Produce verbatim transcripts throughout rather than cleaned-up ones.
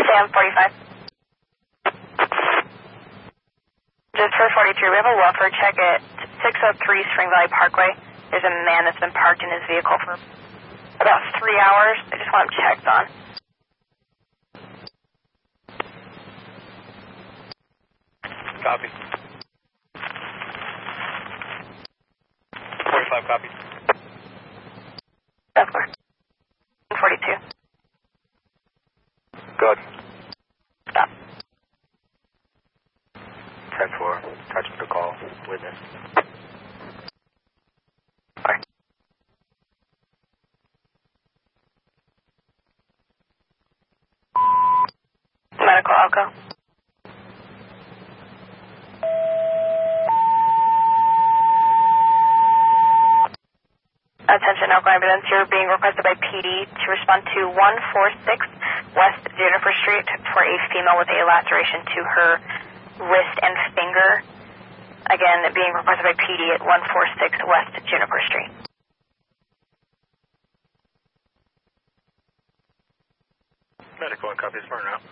Sam forty-five. Just for forty-three, we have a welfare check at six oh three Spring Valley Parkway. There's a man that's been parked in his vehicle for about three hours. I just want him checked on. Copy. forty-five, copy. That's four. forty-two. Good. Stop. ten four, touch the call, witness. Four. Medical alco. Attention, Elko Ambulance, you're being requested by P D to respond to one forty-six West Juniper Street for a female with a laceration to her wrist and finger. Again, being requested by P D at one forty-six West Juniper Street. Medical and copy, smart now.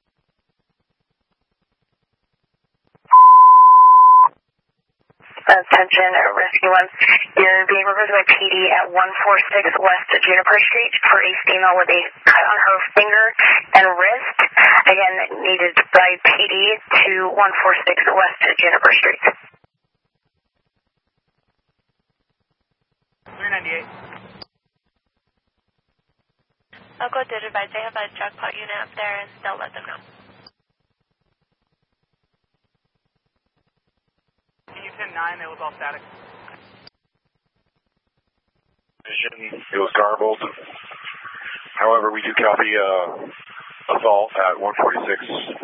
Attention, Rescue one. You're being requested by P D at one forty-six West Juniper Street for a female with a cut on her finger and wrist. Again, needed by P D to one forty-six West Juniper Street. three ninety-eight. Elko did advise they have a drug pot unit up there and they'll let them know. ten nine, it was all static. It was garbled. However, we do copy uh, assault at one forty-six